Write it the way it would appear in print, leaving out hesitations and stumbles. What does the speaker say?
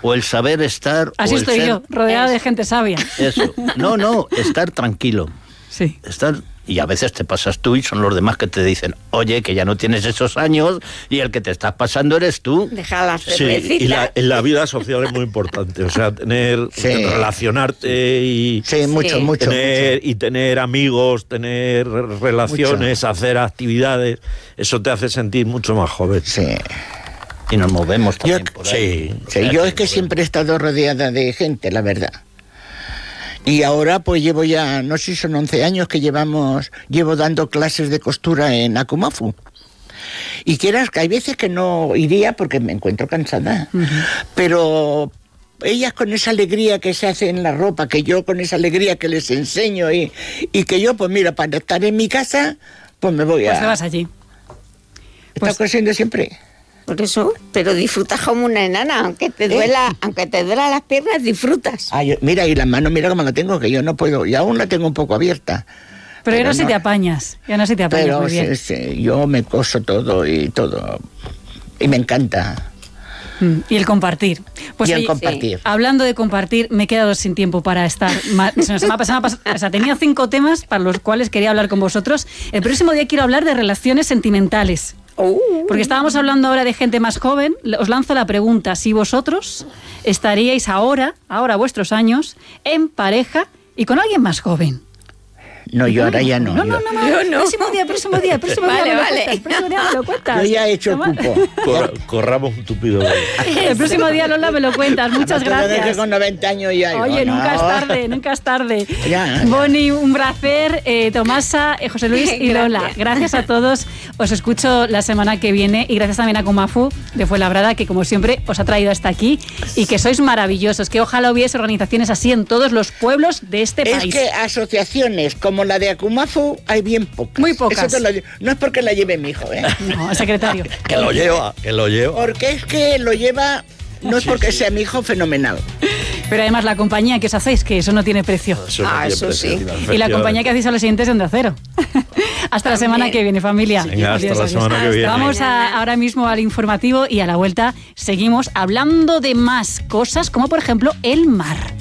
o el saber estar... Así o el estoy ser... yo, rodeada de gente sabia. Eso. No, estar tranquilo. Sí. Y a veces te pasas tú y son los demás que te dicen, oye, que ya no tienes esos años y el que te estás pasando eres tú. Deja la cervecita. Sí, y en la vida social es muy importante, o sea, relacionarte y... Sí, mucho. Y tener amigos, tener relaciones, hacer actividades, eso te hace sentir mucho más joven. Sí. Y nos movemos también por ahí. Sí, yo es que siempre he estado rodeada de gente, la verdad. Y ahora pues llevo ya, no sé si son 11 años que llevo dando clases de costura en Akumafu. Y quieras que hay veces que no iría porque me encuentro cansada. Uh-huh. Pero ellas con esa alegría que se hace en la ropa, que yo con esa alegría que les enseño y que yo pues mira, para estar en mi casa, pues me voy Pues te vas allí. Está cosiendo siempre. Por eso, pero disfrutas como una enana, aunque te duela las piernas, disfrutas. Mira, y las manos, mira cómo la tengo, que yo no puedo, y aún la tengo un poco abierta. Pero ya no se te apañas, pero muy bien. Yo me coso todo, y me encanta. Y el compartir. Pues y el compartir. Sí. Hablando de compartir, me he quedado sin tiempo para estar. Tenía 5 temas para los cuales quería hablar con vosotros. El próximo día quiero hablar de relaciones sentimentales. Porque estábamos hablando ahora de gente más joven. Os lanzo la pregunta: si vosotros estaríais ahora a vuestros años, en pareja y con alguien más joven. No, yo ahora ya no. No. Próximo día Vale. me lo cuentas. Yo ya he hecho el cupo. Corramos un tupido. El próximo día, Lola, me lo cuentas. Muchas gracias. Que con 90 años ya. Oye, nunca es tarde. Ya. Bonnie, un placer. Tomasa, José Luis y Lola. Gracias a todos. Os escucho la semana que viene y gracias también a Akumafu de Fuenlabrada, que como siempre os ha traído hasta aquí y que sois maravillosos. Que ojalá hubiese organizaciones así en todos los pueblos de este país. Es que asociaciones como la de Akumafu hay bien pocas. Muy pocas. No es porque la lleve mi hijo, ¿eh? No, el secretario. Que lo lleva. Porque es que lo lleva, no es porque sea mi hijo fenomenal. Pero además la compañía que os hacéis, que eso no tiene precio. Eso sí. Y la compañía que hacéis a los siguientes de Onda Cero. Hasta la semana que viene, familia. Venga, hasta la semana que viene. Vamos ahora mismo al informativo y a la vuelta seguimos hablando de más cosas, como por ejemplo el mar.